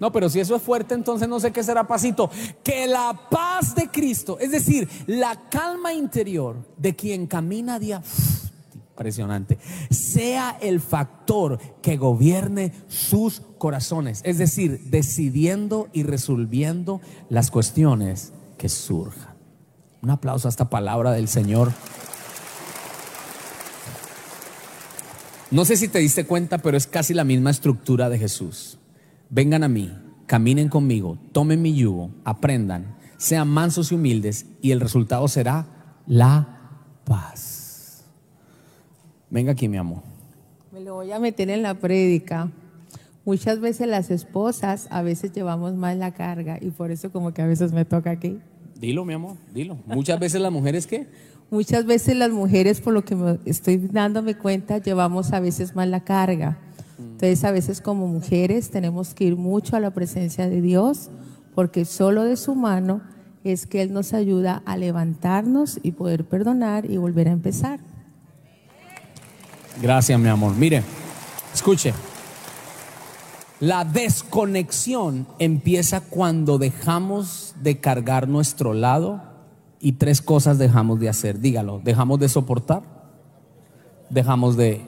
No, pero si eso es fuerte, entonces no sé qué será pasito. Que la paz de Cristo, es decir, la calma interior de quien camina día, impresionante, sea el factor que gobierne sus corazones. Es decir, decidiendo y resolviendo las cuestiones que surjan. Un aplauso a esta palabra del Señor. No sé si te diste cuenta, pero es casi la misma estructura de Jesús. Vengan a mí, caminen conmigo, tomen mi yugo, aprendan, sean mansos y humildes, y el resultado será la paz. Venga aquí, mi amor. Me lo voy a meter en la prédica. Muchas veces las esposas a veces llevamos más la carga y por eso como que a veces me toca aquí. Dilo, mi amor, dilo. Muchas veces las mujeres, ¿qué? Muchas veces las mujeres, por lo que estoy dándome cuenta, llevamos a veces más la carga. Entonces a veces como mujeres tenemos que ir mucho a la presencia de Dios, porque solo de su mano es que Él nos ayuda a levantarnos y poder perdonar y volver a empezar. Gracias, mi amor. Mire, escuche. La desconexión empieza cuando dejamos de cargar nuestro lado. Y 3 cosas dejamos de hacer, dígalo. Dejamos de soportar, dejamos de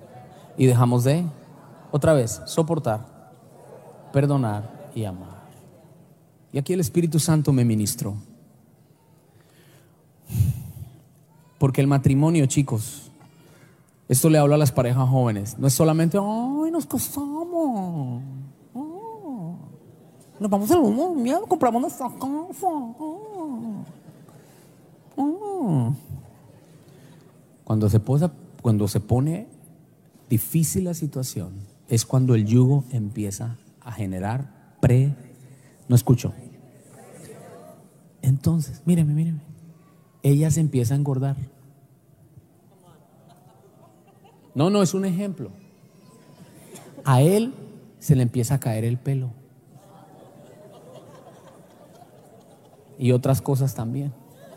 otra vez, soportar, perdonar y amar. Y aquí el Espíritu Santo me ministró. Porque el matrimonio, chicos, esto le hablo a las parejas jóvenes, no es solamente, ay, nos casamos, nos vamos a luna de miel, compramos nuestra casa. Cuando se pone difícil la situación, es cuando el yugo empieza a generar no escucho. Entonces, míreme, ella se empieza a engordar. No, es un ejemplo. A él se le empieza a caer el pelo. Y otras cosas también.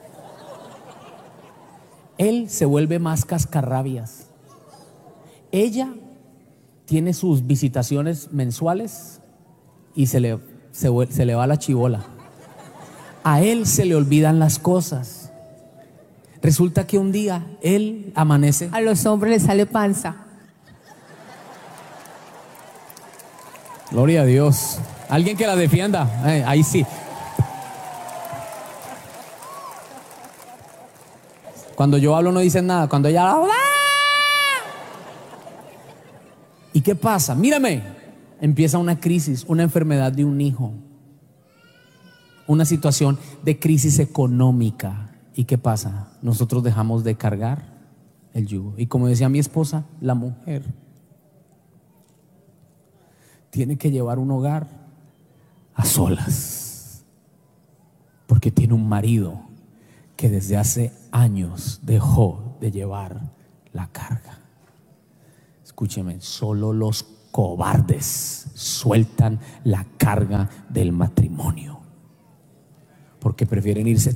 Él se vuelve más cascarrabias. Ella tiene sus visitaciones mensuales y se le va la chibola. A él se le olvidan las cosas. Resulta que un día él amanece. A los hombres les sale panza. Gloria a Dios. Alguien que la defienda. Ahí sí. Cuando yo hablo no dicen nada. Cuando ella habla, ¿y qué pasa? Mírame. Empieza una crisis, una enfermedad de un hijo, una situación de crisis económica. ¿Y qué pasa? Nosotros dejamos de cargar el yugo. Y como decía mi esposa, la mujer tiene que llevar un hogar a solas, porque tiene un marido que desde hace años dejó de llevar la carga. Escúcheme, solo los cobardes sueltan la carga del matrimonio, porque prefieren irse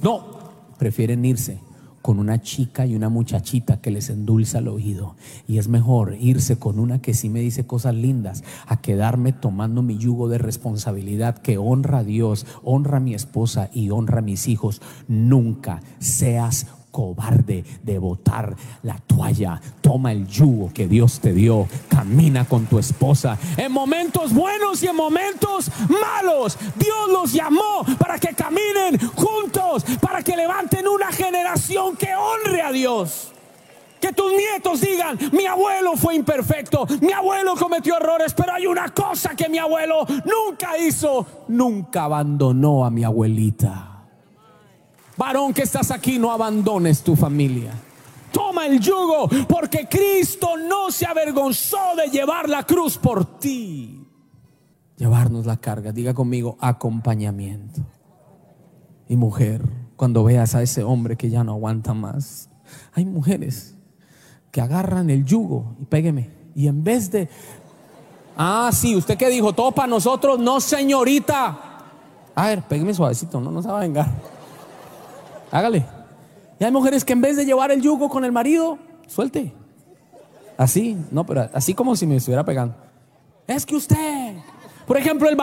con una chica y una muchachita que les endulza el oído, y es mejor irse con una que sí me dice cosas lindas a quedarme tomando mi yugo de responsabilidad que honra a Dios, honra a mi esposa y honra a mis hijos. Nunca seas cobarde de botar la toalla. Toma el yugo que Dios te dio, camina con tu esposa en momentos buenos y en momentos malos. Dios los llamó para que caminen juntos, para que levanten una generación que honre a Dios. Que tus nietos digan: mi abuelo fue imperfecto, mi abuelo cometió errores, pero hay una cosa que mi abuelo nunca hizo: nunca abandonó a mi abuelita. Varón que estás aquí, no abandones tu familia. Toma el yugo, porque Cristo no se avergonzó de llevar la cruz por ti. Llevarnos la carga. Diga conmigo: acompañamiento. Y mujer, cuando veas a ese hombre que ya no aguanta más, hay mujeres que agarran el yugo y pégueme, y en vez de sí, usted que dijo todo para nosotros, no señorita, a ver, pégueme suavecito, no se va a vengar. Hágale. Y hay mujeres que en vez de llevar el yugo con el marido, suelte. Así, no, pero así como si me estuviera pegando. Es que usted, por ejemplo, el